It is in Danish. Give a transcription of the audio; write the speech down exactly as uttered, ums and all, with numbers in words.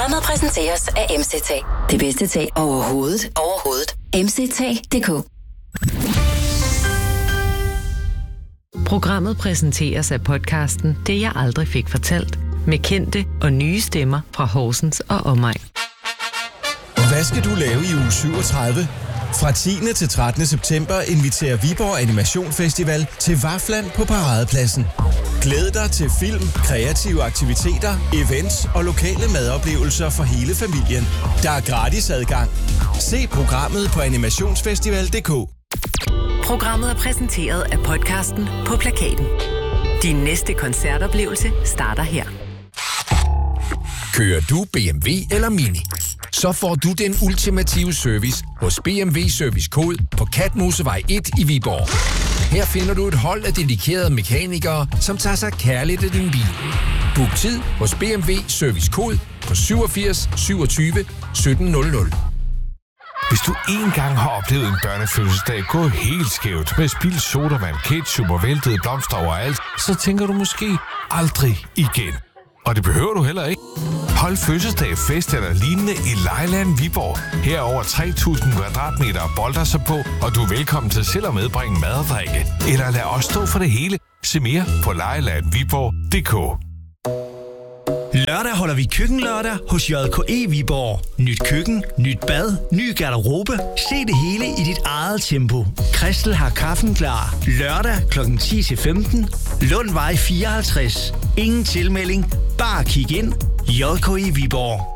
Programmet præsenteres af M C T. Det bedste tag overhovedet. Overhovedet. M C T punktum d k. Programmet præsenteres af podcasten Det jeg aldrig fik fortalt, med kendte og nye stemmer fra Horsens og omegn. Hvad skal du lave i uge syvogtredive? Fra tiende til trettende september inviterer Viborg Animation Festival til Vafland på Paradepladsen. Glæd dig til film, kreative aktiviteter, events og lokale madoplevelser for hele familien. Der er gratis adgang. Se programmet på animationsfestival punktum d k. Programmet er præsenteret af podcasten På Plakaten. Din næste koncertoplevelse starter her. Kører du B M W eller Mini? Så får du den ultimative service hos B M W Service Kod på Katmosevej et i Viborg. Her finder du et hold af dedikerede mekanikere, som tager sig kærligt af din bil. Book tid hos B M W Service Kod på syvogfirs syvogtyve sytten nul nul. Hvis du en gang har oplevet en børnefødselsdag gå helt skævt med spildt sodavand, ketchup og væltede blomster overalt, så tænker du måske aldrig igen. Og det behøver du heller ikke. Hold fødselsdag, fest eller lignende i Lejeland Viborg. Her er over tre tusind kvadratmeter og bolder sig på, og du er velkommen til selv at medbringe mad og drikke. Eller lad os stå for det hele. Se mere på lejeland viborg punktum d k. Lørdag holder vi køkkenlørdag hos J K E Viborg. Nyt køkken, nyt bad, ny garderobe. Se det hele i dit eget tempo. Christel har kaffen klar. Lørdag klokken ti til femten. Lundvej fireoghalvtreds. Ingen tilmelding. Bare kig ind. J K E Viborg.